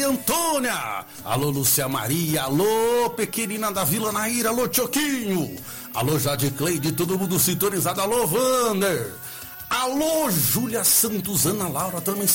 Maria Antônia, alô Lúcia Maria, alô Pequenina da Vila Naíra, alô Tioquinho, alô Jade Cleide, todo mundo sintonizado, alô Vander, alô Júlia Santos, Ana Laura também